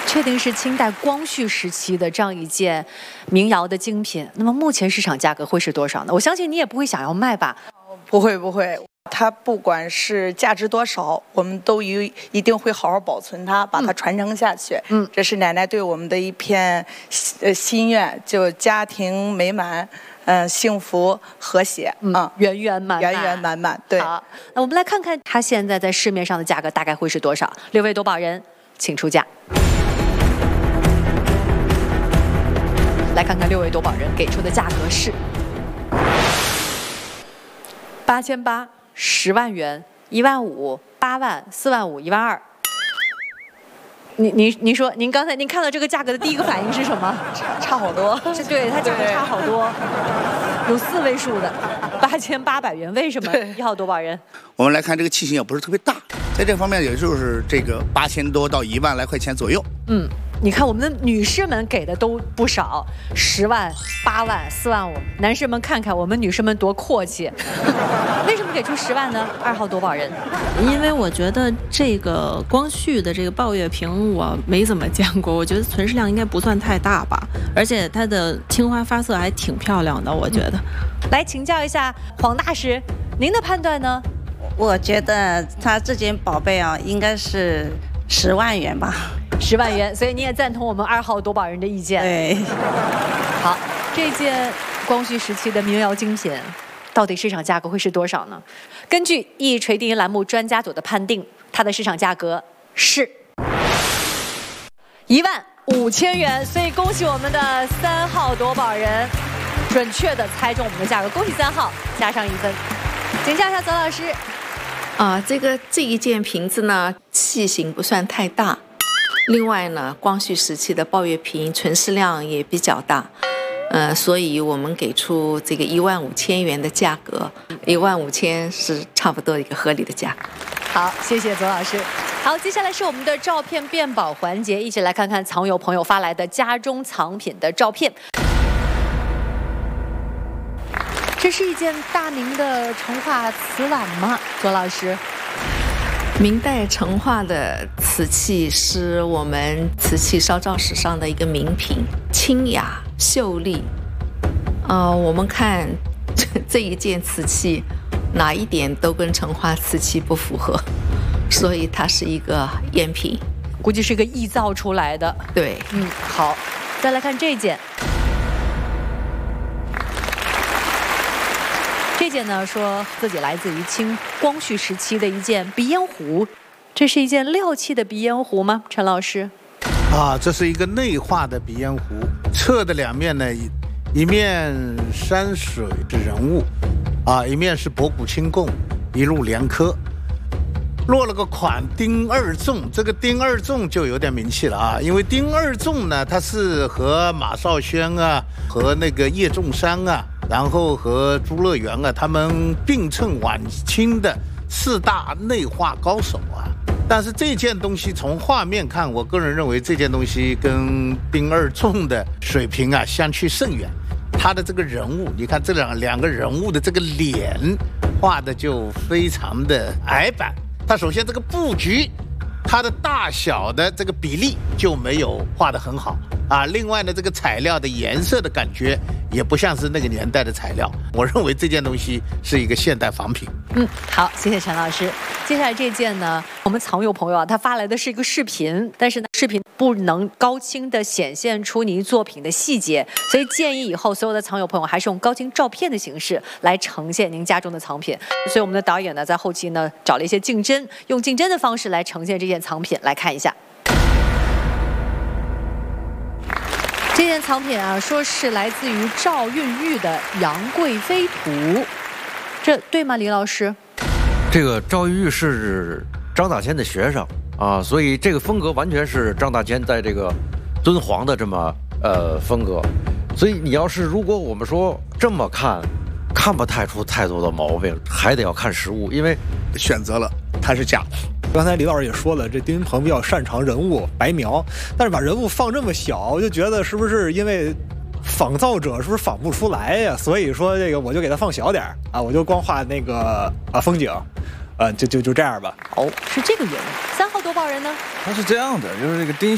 确定是清代光绪时期的这样一件民窑的精品。那么目前市场价格会是多少呢？我相信你也不会想要卖吧？ 不会，它不管是价值多少，我们都一定会好好保存它，把它传承下去。这是奶奶对我们的一片心愿，就家庭美满。幸福和谐， 圆圆满满。对。 好，那我们来看看它现在在市面上的价格大概会是多少？6位夺宝人，请出价。来看看6位夺宝人给出的价格是8800、10万元、15000、8万、4万5、12000。您说，您刚才您看到这个价格的第一个反应是什么？ 差好多。 对，它价格差好多，有4位数的，8800元。为什么？1号夺宝人。 我们来看这个器型也不是特别大，在这方面也就是这个8000多到1万来块钱左右。 你看我们的女士们给的都不少，10万、8万、4万5。男士们看看我们女士们多阔气。为什么给出10万呢？2号夺宝人。 因为我觉得这个光绪的这个抱月瓶我没怎么见过，我觉得存世量应该不算太大吧，而且它的青花发色还挺漂亮的，我觉得。 来请教一下黄大师，您的判断呢？ 我觉得它这件宝贝啊，应该是10万元吧。 10万元，所以你也赞同我们2号夺宝人的意见。 对。 好，这件光绪时期的民窑精品，到底市场价格会是多少呢？根据一锤定音栏目专家组的判定，它的市场价格是15000元。所以恭喜我们的3号夺宝人，准确的猜中我们的价格，恭喜3号，加上1分。请教一下左老师。 这一件瓶子呢，器型不算太大。另外呢，光绪时期的抱月瓶存世量也比较大，所以我们给出这个15000元的价格，15000是差不多一个合理的价格。 好，谢谢左老师。好，接下来是我们的照片辨宝环节，一起来看看藏友朋友发来的家中藏品的照片。这是一件大明的成化瓷碗吗？左老师。 明代成化的瓷器是我们瓷器烧造史上的一个名品，清雅秀丽。我们看这一件瓷器，哪一点都跟成化瓷器不符合，所以它是一个赝品， 估计是个臆造出来的。 对， 好，再来看这件。这件呢，说自己来自于清光绪时期的一件鼻烟壶，这是一件料器的鼻烟壶吗？陈老师。 这是一个内画的鼻烟壶，侧的2面呢，一面山水是人物，一面是博古清供，一路连科。落了个款丁二纵，这个丁二纵就有点名气了啊，因为丁二纵呢，他是和马绍轩啊，和那个叶仲山啊，然后和朱乐元啊，他们并称晚清的4大内画高手啊。但是这件东西从画面看，我个人认为这件东西跟丁二纵的水平啊相去甚远。他的这个人物，你看这两个人物的这个脸画的就非常的矮板。它首先这个布局，它的大小的这个比例就没有画得很好啊。另外呢，这个材料的颜色的感觉也不像是那个年代的材料。我认为这件东西是一个现代仿品。 好，谢谢陈老师。接下来这件呢，我们藏友朋友啊，他发来的是一个视频，但是呢，视频不能高清的显现出您作品的细节，所以建议以后所有的藏友朋友还是用高清照片的形式来呈现您家中的藏品。所以我们的导演呢，在后期呢找了一些竞争，用竞争的方式来呈现这件藏品，来看一下。这件藏品啊，说是来自于赵运玉的《杨贵妃图》，这对吗，李老师？ 这个赵运玉是张大千的学生啊，所以这个风格完全是张大千在这个敦煌的这么风格。所以你要是如果我们说这么看不太出太多的毛病，还得要看实物，因为选择了它是假的。 刚才李老师也说了，这丁云鹏比较擅长人物白描，但是把人物放这么小，我就觉得是不是因为仿造者是不是仿不出来呀？所以说这个我就给它放小点啊，我就光画那个风景，就这样吧。 是这个原因。3号夺宝人呢？ 他是这样的，就是这个丁